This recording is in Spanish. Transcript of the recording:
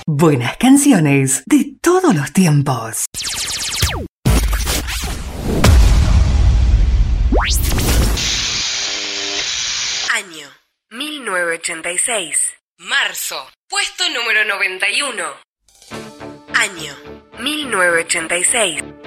Buenas canciones de todos los tiempos. Año 1986. Marzo, puesto número 91. Año 1986.